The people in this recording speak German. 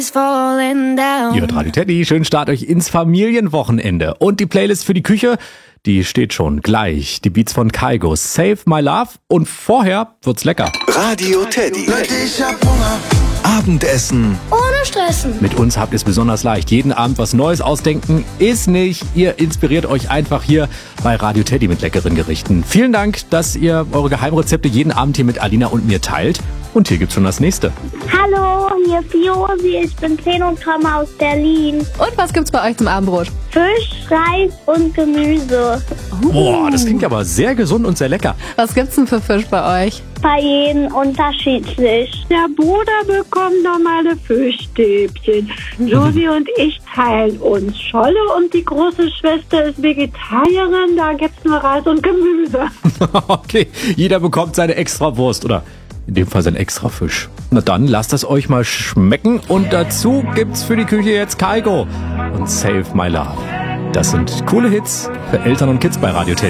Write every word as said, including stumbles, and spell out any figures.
Ihr hört Radio Teddy, schönen Start euch ins Familienwochenende. Und die Playlist für die Küche, die steht schon gleich. Die Beats von Kygo, Save My Love, und vorher wird's lecker. Radio Teddy. Ich hab Hunger. Abendessen ohne Stressen. Mit uns habt ihr es besonders leicht. Jeden Abend was Neues ausdenken ist nicht. Ihr inspiriert euch einfach hier bei Radio Teddy mit leckeren Gerichten. Vielen Dank, dass ihr eure Geheimrezepte jeden Abend hier mit Alina und mir teilt. Und hier gibt's schon das nächste. Hallo, hier ist Josi, ich bin zehn und komme aus Berlin. Und was gibt's bei euch zum Abendbrot? Fisch, Reis und Gemüse. Oh. Boah, das klingt aber sehr gesund und sehr lecker. Was gibt's denn für Fisch bei euch? Bei jedem unterschiedlich. Der Bruder bekommt normale Fischstäbchen. Josi und ich teilen uns. Scholle und die große Schwester ist Vegetarierin, da gibt's nur Reis und Gemüse. Okay, jeder bekommt seine extra Wurst oder in dem Fall sein extra Fisch. Na dann, lasst es euch mal schmecken. Und dazu gibt's für die Küche jetzt Kygo und Save My Love. Das sind coole Hits für Eltern und Kids bei Radio Teddy.